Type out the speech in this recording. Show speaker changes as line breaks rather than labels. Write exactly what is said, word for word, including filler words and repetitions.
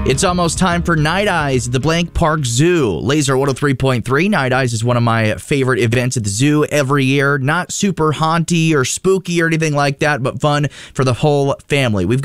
It's almost time for Night Eyes at the Blank Park Zoo. Laser one oh three point three. Night Eyes is one of my favorite events at the zoo every year. Not super haunty or spooky or anything like that, but fun for the whole family. We've